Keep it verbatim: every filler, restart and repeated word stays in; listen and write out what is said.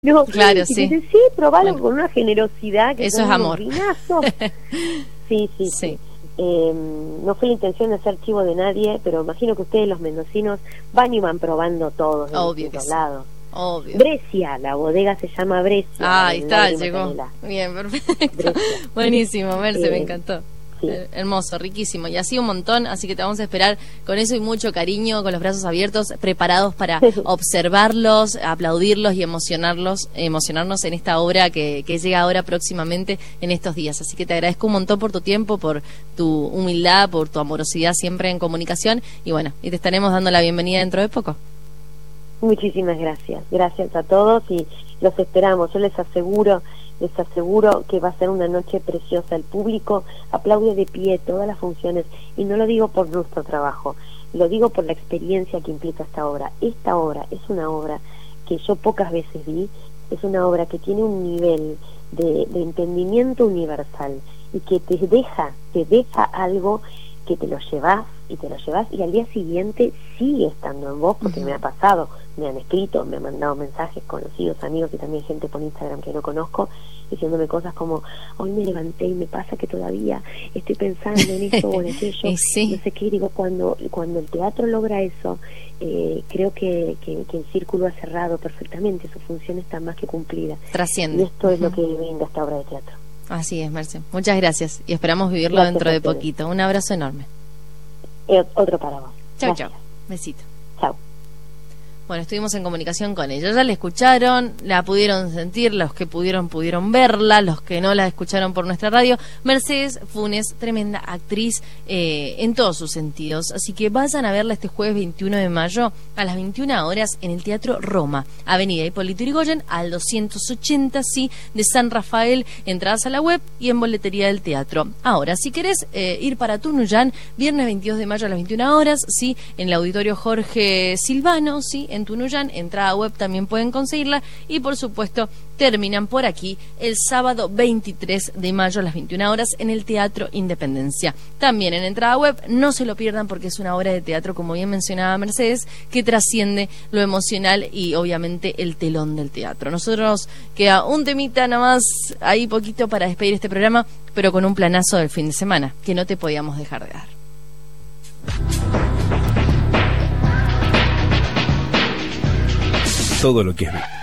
No, claro, y sí. dice, sí, probalo Bueno, con una generosidad. Que eso es amor. sí, sí, sí. Sí. Eh, no fue la intención de hacer chivo de nadie, pero imagino que ustedes, los mendocinos, van y van probando todos de Obvio distintos que sí. lados. Obvio. Brescia, la bodega se llama Brescia. Ah, ahí está, Lagrima llegó. Canela. Bien, perfecto. Brescia. Buenísimo, Merce, Eh, me encantó. Sí. Hermoso, riquísimo. Y así un montón, así que te vamos a esperar con eso y mucho cariño, con los brazos abiertos, preparados para observarlos, aplaudirlos y emocionarlos, emocionarnos en esta obra que, que llega ahora próximamente en estos días. Así que te agradezco un montón por tu tiempo, por tu humildad, por tu amorosidad siempre en comunicación. Y bueno, y te estaremos dando la bienvenida dentro de poco. Muchísimas gracias. Gracias a todos y los esperamos. Yo les aseguro, les aseguro que va a ser una noche preciosa. El público aplaude de pie todas las funciones y no lo digo por nuestro trabajo, lo digo por la experiencia que implica esta obra. Esta obra es una obra que yo pocas veces vi, es una obra que tiene un nivel de, de entendimiento universal y que te deja, te deja algo que te lo llevas y te lo llevas y al día siguiente sigue estando en vos, porque uh-huh. me ha pasado, me han escrito, me han mandado mensajes, conocidos, amigos y también gente por Instagram que no conozco, diciéndome cosas como, hoy me levanté y me pasa que todavía estoy pensando en esto o en aquello, sí. no sé qué. Digo, cuando cuando el teatro logra eso, eh, creo que, que, que el círculo ha cerrado perfectamente, su función está más que cumplida. Trasciende. Y esto uh-huh. es lo que brinda esta obra de teatro. Así es, Merce. Muchas gracias y esperamos vivirlo Gracias dentro de poquito. Un abrazo enorme. Eh, otro para vos. Chau, chau. Besito. Chau. Bueno, estuvimos en comunicación con ella. Ya la escucharon, la pudieron sentir, los que pudieron, pudieron verla, los que no la escucharon por nuestra radio. Mercedes Funes, tremenda actriz eh, en todos sus sentidos. Así que vayan a verla este jueves veintiuno de mayo a las veintiuna horas en el Teatro Roma, Avenida Hipólito Yrigoyen, al doscientos ochenta, sí, de San Rafael. Entradas a la web y en boletería del teatro. Ahora, si querés eh, ir para Tunuyán, viernes veintidós de mayo a las veintiuna horas, sí, en el Auditorio Jorge Silvano, sí, en Tunuyán, entrada web también pueden conseguirla y por supuesto terminan por aquí el sábado veintitrés de mayo a las veintiuna horas en el Teatro Independencia. También en entrada web, no se lo pierdan porque es una obra de teatro, como bien mencionaba Mercedes, que trasciende lo emocional y obviamente el telón del teatro. Nosotros queda un temita nomás ahí poquito para despedir este programa, pero con un planazo del fin de semana que no te podíamos dejar de dar. Todo lo que es